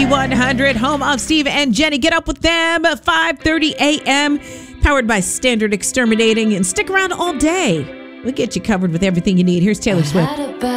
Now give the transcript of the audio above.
Z100, home of Steve and Jenny. Get up with them at 5:30 a.m. Powered by Standard Exterminating. And stick around all day. We'll get you covered with everything you need. Here's Taylor Swift.